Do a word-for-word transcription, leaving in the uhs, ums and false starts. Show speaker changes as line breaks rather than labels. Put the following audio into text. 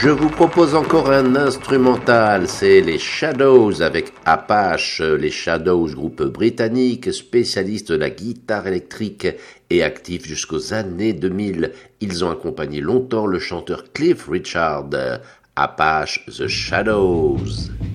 Je vous propose encore un instrumental, c'est les Shadows avec Apache. Les Shadows, groupe britannique spécialiste de la guitare électrique et actif jusqu'aux années deux mille. Ils ont accompagné longtemps le chanteur Cliff Richard. Apache, The Shadows.